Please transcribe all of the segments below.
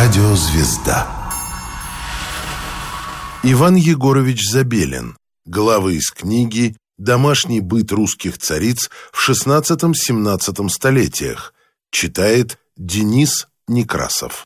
Радиозвезда. Иван Егорович Забелин. Главы из книги «Домашний быт русских цариц в XVI-XVII столетиях». Читает Денис Некрасов.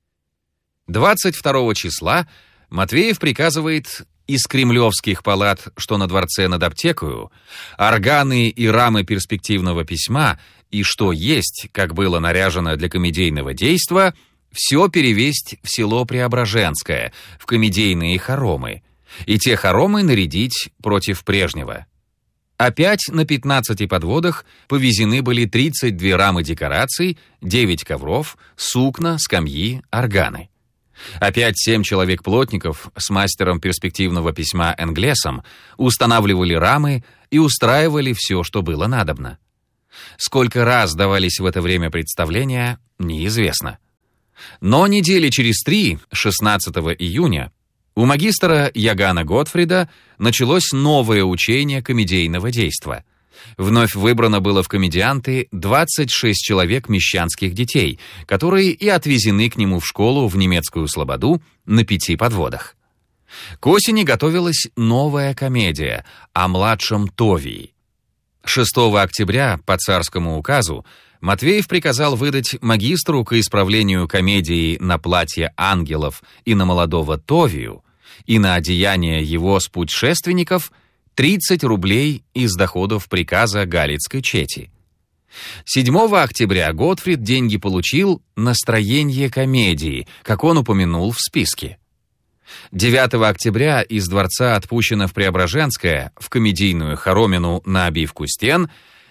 22 числа Матвеев приказывает из кремлевских палат, что на дворце над аптекою, органы и рамы перспективного письма и что есть, как было наряжено для комедийного действа, все перевесть в село Преображенское, в комедийные хоромы, и те хоромы нарядить против прежнего. Опять на 15 подводах повезены были 32 рамы декораций, 9 ковров, сукна, скамьи, органы. Опять 7 человек-плотников с мастером перспективного письма Энглесом устанавливали рамы и устраивали все, что было надобно. Сколько раз давались в это время представления, неизвестно. Но недели через 3, 16 июня, у магистра Ягана Готфрида началось новое учение комедийного действа. Вновь выбрано было в комедианты 26 человек мещанских детей, которые и отвезены к нему в школу в немецкую слободу на 5 подводах. К осени готовилась новая комедия о младшем Товии. 6 октября по царскому указу Матвеев приказал выдать магистру к исправлению комедии на платье ангелов и на молодого Товию и на одеяние его с путешественников 30 рублей из доходов приказа Галицкой чети. 7 октября Готфрид деньги получил на строение комедии, как он упомянул в списке. 9 октября из дворца отпущено в Преображенское, в комедийную хоромину на обивку стен,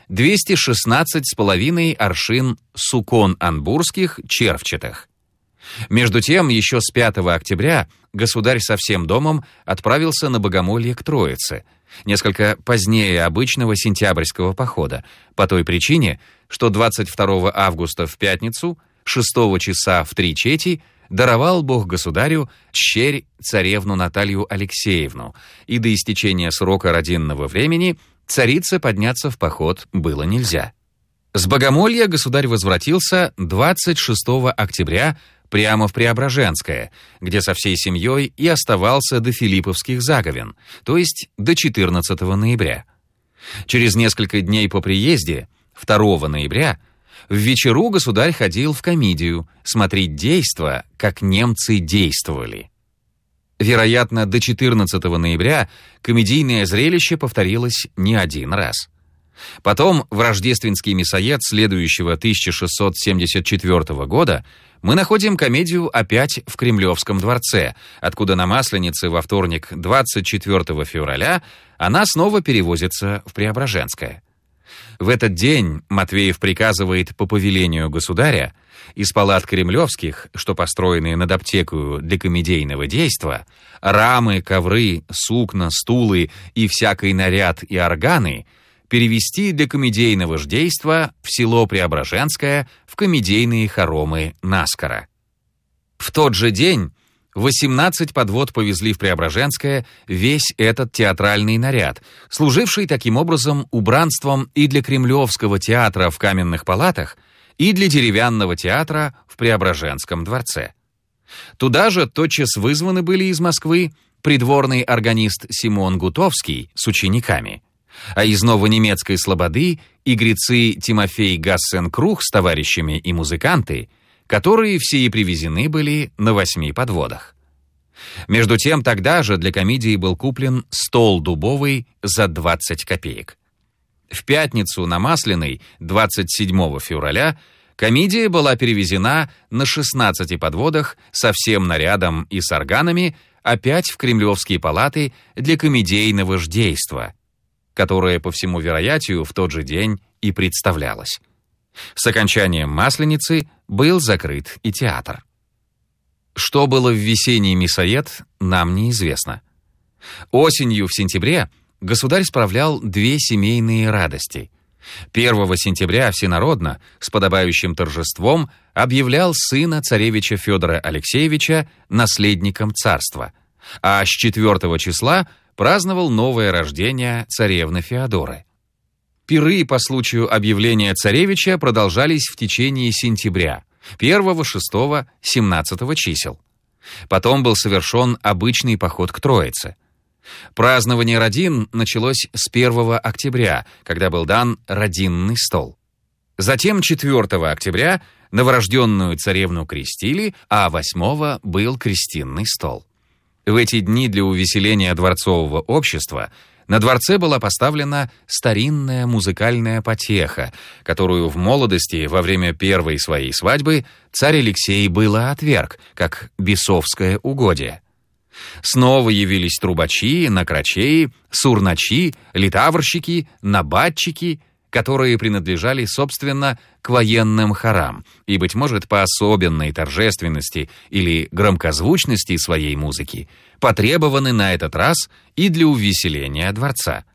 216,5 аршин сукон анбурских червчатых. Между тем, еще с 5 октября государь со всем домом отправился на богомолье к Троице, несколько позднее обычного сентябрьского похода, по той причине, что 22 августа в пятницу, 6 часа в 3/4, даровал Бог государю черь царевну Наталью Алексеевну, и до истечения срока родинного времени царице подняться в поход было нельзя. С богомолья государь возвратился 26 октября прямо в Преображенское, где со всей семьей и оставался до Филипповских заговен, то есть до 14 ноября. Через несколько дней по приезде, 2 ноября, в вечеру государь ходил в комедию смотреть действа, как немцы действовали. Вероятно, до 14 ноября комедийное зрелище повторилось не один раз. Потом, в рождественский мясоед следующего 1674 года, мы находим комедию опять в Кремлевском дворце, откуда на Масленице во вторник 24 февраля она снова перевозится в Преображенское. В этот день Матвеев приказывает по повелению государя из палат кремлевских, что построены над аптекою для комедийного действа, рамы, ковры, сукна, стулы и всякий наряд и органы перевести для комедийного ж действа в село Преображенское в комедийные хоромы наскоро. В тот же день 18 подвод повезли в Преображенское весь этот театральный наряд, служивший таким образом убранством и для Кремлевского театра в Каменных палатах, и для деревянного театра в Преображенском дворце. Туда же тотчас вызваны были из Москвы придворный органист Симон Гутовский с учениками, а из новонемецкой слободы игрецы Тимофей Гассен-Крух с товарищами и музыканты, которые все и привезены были на 8 подводах. Между тем, тогда же для комедии был куплен стол дубовый за 20 копеек. В пятницу на Масляной, 27 февраля, комедия была перевезена на 16 подводах со всем нарядом и с органами опять в кремлевские палаты для комедийного ж действа, которое, по всему вероятию, в тот же день и представлялось. С окончанием Масленицы был закрыт и театр. Что было в весенний мясоед, нам неизвестно. Осенью, в сентябре, государь справлял 2 семейные радости. 1 сентября всенародно, с подобающим торжеством, объявлял сына царевича Федора Алексеевича наследником царства, а с 4 числа праздновал новое рождение царевны Феодоры. Пиры по случаю объявления царевича продолжались в течение сентября, 1, 6, 17 чисел. Потом был совершен обычный поход к Троице. Празднование Родин началось с 1 октября, когда был дан Родинный стол. Затем 4 октября новорожденную царевну крестили, а 8 был крестинный стол. В эти дни для увеселения дворцового общества на дворце была поставлена старинная музыкальная потеха, которую в молодости во время первой своей свадьбы царь Алексей было отверг, как бесовское угодие. Снова явились трубачи, накрачеи, сурначи, литаврщики, набатчики, которые принадлежали, собственно, к военным хорам и, быть может, по особенной торжественности или громкозвучности своей музыки, потребованы на этот раз и для увеселения дворца.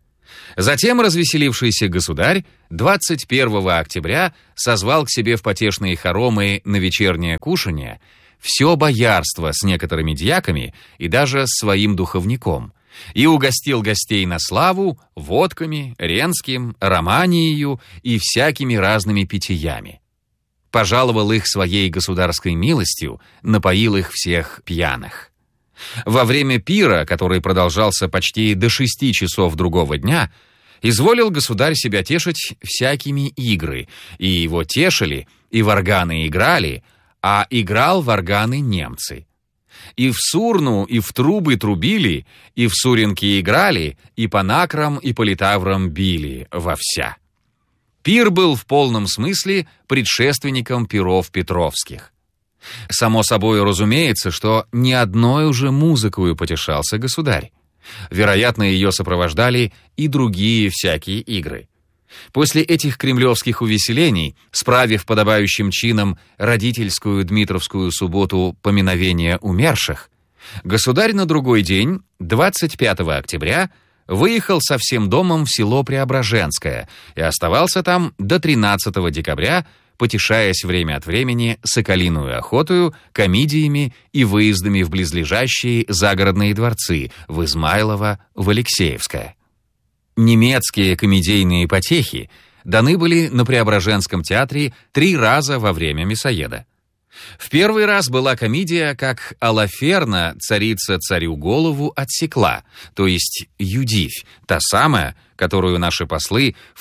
Затем развеселившийся государь 21 октября созвал к себе в потешные хоромы на вечернее кушанье все боярство с некоторыми дьяками и даже с своим духовником, и угостил гостей на славу водками, ренским, романиею и всякими разными питьями. Пожаловал их своей государской милостью, напоил их всех пьяных. Во время пира, который продолжался почти до 6 часов другого дня, изволил государь себя тешить всякими игры, и его тешили, и в органы играли, а играл в органы немцы. И в сурну, и в трубы трубили, и в суренки играли, и по накрам, и по литаврам били вовся. Пир был в полном смысле предшественником пиров петровских. Само собой разумеется, что ни одной уже музыкою потешался государь. Вероятно, ее сопровождали и другие всякие игры. После этих кремлевских увеселений, справив подобающим чином родительскую Дмитровскую субботу поминовения умерших, государь на другой день, 25 октября, выехал со всем домом в село Преображенское и оставался там до 13 декабря, потешаясь время от времени соколиную охотою, комедиями и выездами в близлежащие загородные дворцы в Измайлово, в Алексеевское. Немецкие комедийные потехи даны были на Преображенском театре 3 раза во время мясоеда. В первый раз была комедия, как Алаферна, царица царю голову отсекла, то есть Юдивь, та самая, которую наши послы в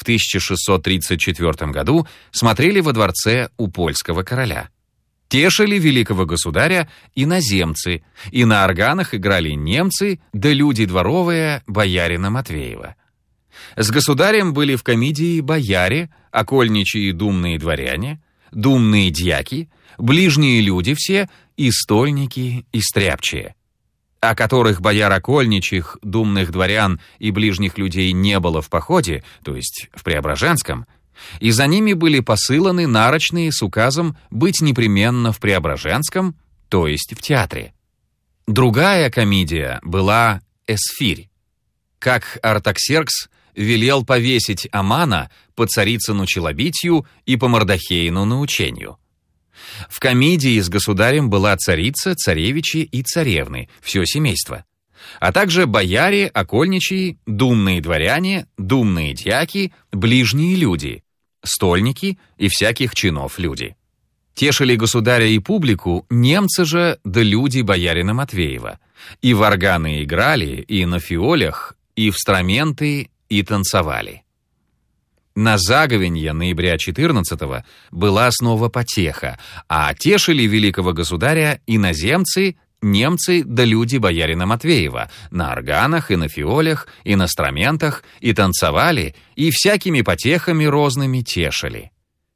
1634 году смотрели во дворце у польского короля. Тешили великого государя иноземцы, и на органах играли немцы, да люди дворовые боярина Матвеева. С государем были в комедии бояре, окольничьи и думные дворяне, думные дьяки, ближние люди все, и стольники, и стряпчие. О которых бояр окольничьих, думных дворян и ближних людей не было в походе, то есть в Преображенском, и за ними были посыланы нарочные с указом быть непременно в Преображенском, то есть в театре. Другая комедия была «Эсфирь», как Артаксеркс велел повесить Амана по царицыну челобитью и по Мордохеину научению. В комедии с государем была царица, царевичи и царевны, все семейство, а также бояре, окольничьи, думные дворяне, думные дьяки, ближние люди, стольники и всяких чинов люди. Тешили государя и публику немцы же да люди боярина Матвеева, и в органы играли, и на фиолях, и в строменты, и танцевали. На заговенье ноября 14-го была снова потеха, а тешили великого государя иноземцы, немцы да люди боярина Матвеева на органах и на фиолях, и на строментах, и танцевали, и всякими потехами розными тешили.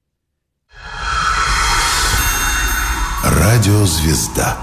Радиозвезда.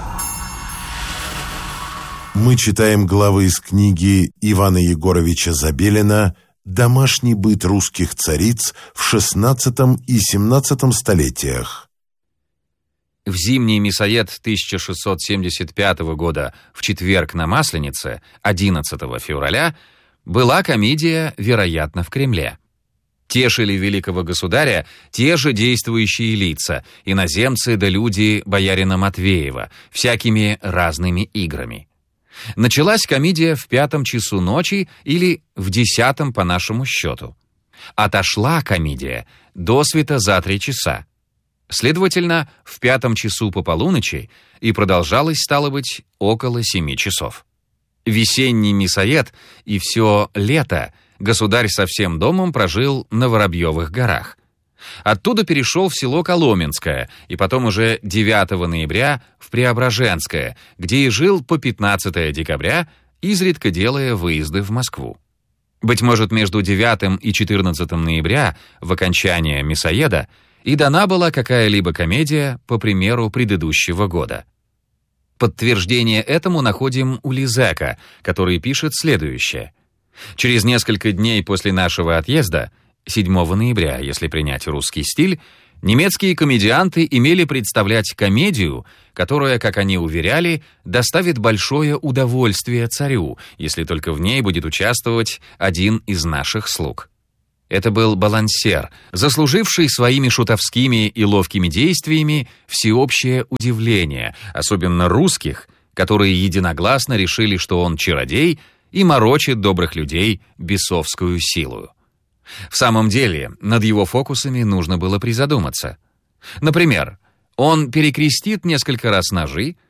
Мы читаем главы из книги Ивана Егоровича Забелина «Домашний быт русских цариц в XVI и XVII столетиях». В зимний мясоед 1675 года в четверг на Масленице, 11 февраля, была комедия «Вероятно, в Кремле». Тешили великого государя те же действующие лица, иноземцы да люди боярина Матвеева, всякими разными играми. Началась комедия в 5 часу ночи или в 10 по нашему счету. Отошла комедия досвита за 3 часа. Следовательно, в 5 часу по полуночи и продолжалось, стало быть, около 7 часов. Весенний мясоед и все лето государь со всем домом прожил на Воробьевых горах. Оттуда перешел в село Коломенское и потом уже 9 ноября в Преображенское, где и жил по 15 декабря, изредка делая выезды в Москву. Быть может, между 9 и 14 ноября, в окончание мясоеда, и дана была какая-либо комедия по примеру предыдущего года. Подтверждение этому находим у Лизека, который пишет следующее. Через несколько дней после нашего отъезда, 7 ноября, если принять русский стиль, немецкие комедианты имели представлять комедию, которая, как они уверяли, доставит большое удовольствие царю, если только в ней будет участвовать один из наших слуг. Это был балансер, заслуживший своими шутовскими и ловкими действиями всеобщее удивление, особенно русских, которые единогласно решили, что он чародей и морочит добрых людей бесовскую силою. В самом деле, над его фокусами нужно было призадуматься. Например, он перекрестит несколько раз ножи,